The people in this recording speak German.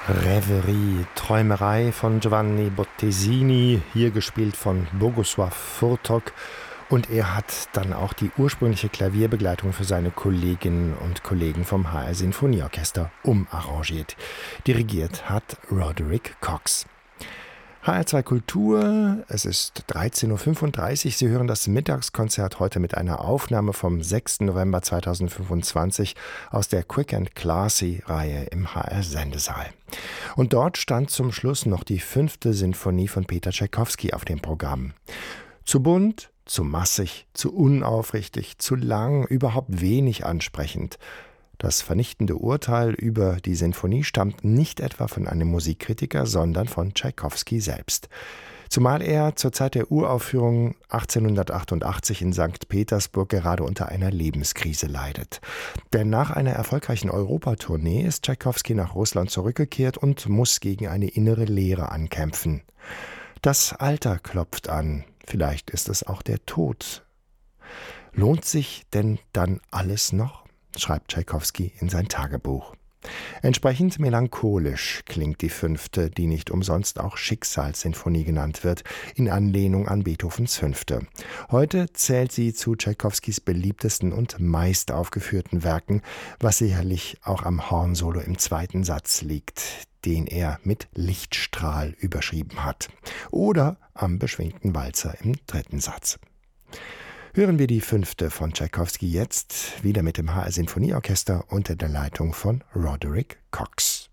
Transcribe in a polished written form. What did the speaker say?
Rêverie, Träumerei von Giovanni Bottesini, hier gespielt von Bogusław Furtok. Und er hat dann auch die ursprüngliche Klavierbegleitung für seine Kolleginnen und Kollegen vom HR Sinfonieorchester umarrangiert. Dirigiert hat Roderick Cox. HR2 Kultur, es ist 13.35 Uhr. Sie hören das Mittagskonzert heute mit einer Aufnahme vom 6. November 2025 aus der Quick and Classy-Reihe im HR-Sendesaal. Und dort stand zum Schluss noch die 5. Sinfonie von Peter Tschaikowski auf dem Programm. Zu bunt, zu massig, zu unaufrichtig, zu lang, überhaupt wenig ansprechend. Das vernichtende Urteil über die Sinfonie stammt nicht etwa von einem Musikkritiker, sondern von Tschaikowski selbst. Zumal er zur Zeit der Uraufführung 1888 in St. Petersburg gerade unter einer Lebenskrise leidet. Denn nach einer erfolgreichen Europatournee ist Tschaikowski nach Russland zurückgekehrt und muss gegen eine innere Leere ankämpfen. Das Alter klopft an, vielleicht ist es auch der Tod. Lohnt sich denn dann alles noch? Schreibt Tschaikowski in sein Tagebuch. Entsprechend melancholisch klingt die 5., die nicht umsonst auch Schicksalssinfonie genannt wird, in Anlehnung an Beethovens 5. Heute zählt sie zu Tschaikowskis beliebtesten und meist aufgeführten Werken, was sicherlich auch am Hornsolo im 2. Satz liegt, den er mit Lichtstrahl überschrieben hat, oder am beschwingten Walzer im 3. Satz. Hören wir die 5. von Tschaikowski jetzt, wieder mit dem HR Sinfonieorchester unter der Leitung von Roderick Cox.